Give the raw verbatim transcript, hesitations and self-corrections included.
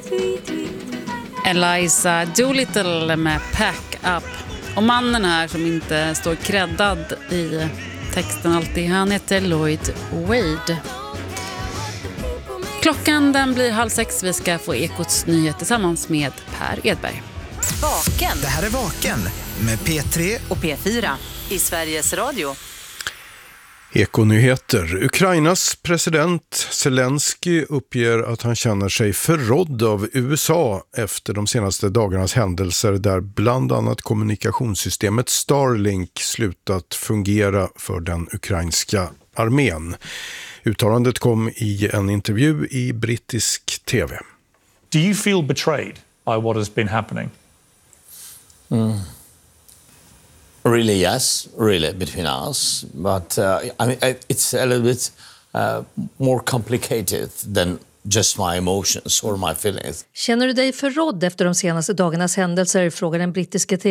Eliza Doolittle med Pack Up. Och mannen här som inte står kreddad i texten alltid, han heter Lloyd Wade. Klockan den blir halv sex. Vi ska få Ekots nyheter tillsammans med Per Edberg. Vaken. Det här är Vaken med P tre och P fyra i Sveriges Radio. Ekonyheter. Ukrainas president Zelensky uppger att han känner sig förrådd av U S A efter de senaste dagarnas händelser där bland annat kommunikationssystemet Starlink slutat fungera för den ukrainska armén. Uttalandet kom i en intervju i brittisk tv. Do you feel betrayed by what has been happening? Mm. Really, yes, really, between us. But uh, I mean, it's a little bit uh, more complicated than just my emotions or my feelings. Känner du dig förrådd efter de senaste dagarnas händelser, frågar den brittiska